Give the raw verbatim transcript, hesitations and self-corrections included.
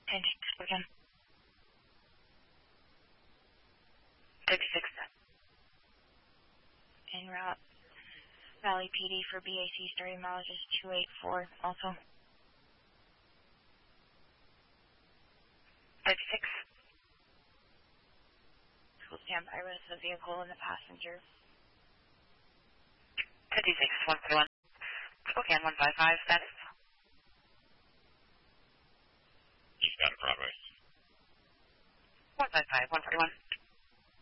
ten six again. fifty-six. En route. Valley P D for B A C starting mileage is two eight four also. fifty-six. We'll stand by with the vehicle and the passenger. fifty-six, one forty-one. Spokane one five five, status. Eastbound Broadway. one five five, one forty-one.